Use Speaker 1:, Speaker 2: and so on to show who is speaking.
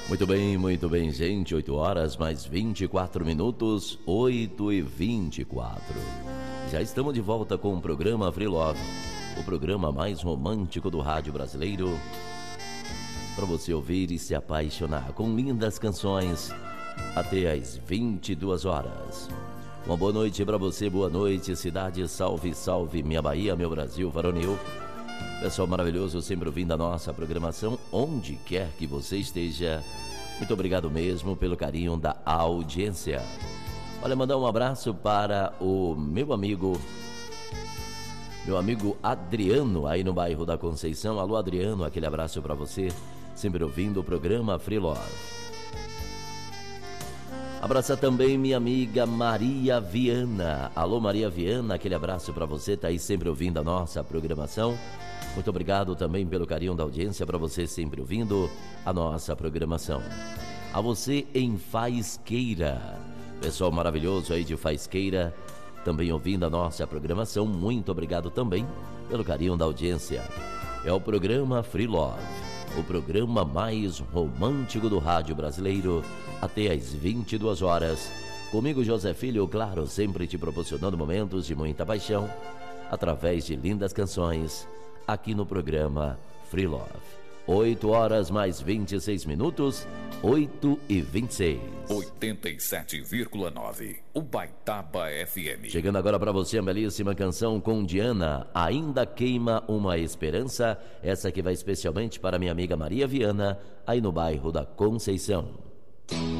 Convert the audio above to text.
Speaker 1: Muito bem, gente. 8 horas mais 24 minutos, 8h24. Já estamos de volta com o programa Free Love, o programa mais romântico do rádio brasileiro, para você ouvir e se apaixonar com lindas canções até às 22 horas. Uma boa noite para você, boa noite, cidade, salve, salve, minha Bahia, meu Brasil varonil. Pessoal maravilhoso, sempre ouvindo a nossa programação, onde quer que você esteja. Muito obrigado mesmo pelo carinho da audiência. Olha, mandar um abraço para o meu amigo Adriano, aí no bairro da Conceição. Alô, Adriano, aquele abraço para você, sempre ouvindo o programa Free Love. Abraçar também minha amiga Maria Viana. Alô, Maria Viana, aquele abraço para você, tá aí sempre ouvindo a nossa programação. Muito obrigado também pelo carinho da audiência, para você sempre ouvindo a nossa programação. A você em Faisqueira, pessoal maravilhoso aí de Faisqueira, também ouvindo a nossa programação, muito obrigado também pelo carinho da audiência. É o programa Free Love, o programa mais romântico do rádio brasileiro, até às 22 horas. Comigo, José Filho, claro, sempre te proporcionando momentos de muita paixão, através de lindas canções, aqui no programa Free Love. 8 horas mais 26 minutos, 8h26.
Speaker 2: 87,9, Ubaitaba FM.
Speaker 1: Chegando agora para você a belíssima canção com Diana, Ainda Queima Uma Esperança. Essa que vai especialmente para minha amiga Maria Viana, aí no bairro da Conceição.